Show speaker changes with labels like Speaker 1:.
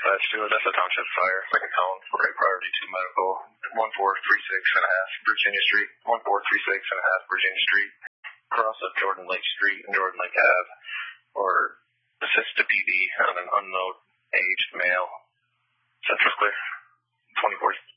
Speaker 1: dispatch to it. That's a township fire. Second column for a priority 2 medical. 1436.5 Virginia Street. 1436.5 Virginia Street. Cross of Jordan Lake Street and Jordan Lake Ave. Or assist to PD on an unknown aged male. Central clear. 24.